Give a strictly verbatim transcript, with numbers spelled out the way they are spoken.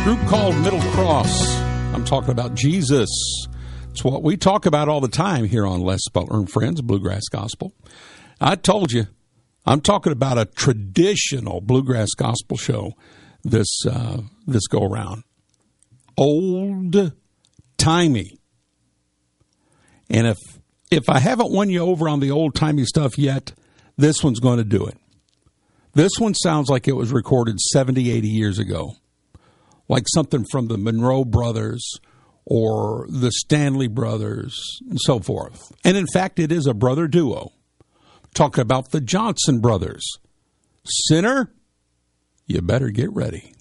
Group called Middle Cross. I'm talking about Jesus. It's what we talk about all the time here on Les Butler and Friends, Bluegrass Gospel. I told you, I'm talking about a traditional bluegrass gospel show this uh, this go around. Old timey. And if if I haven't won you over on the old timey stuff yet, this one's going to do it. This one sounds like it was recorded seventy, eighty years ago. Like something from the Monroe Brothers or the Stanley Brothers and so forth. And in fact, it is a brother duo. Talking about the Johnson Brothers. Sinner, you better get ready.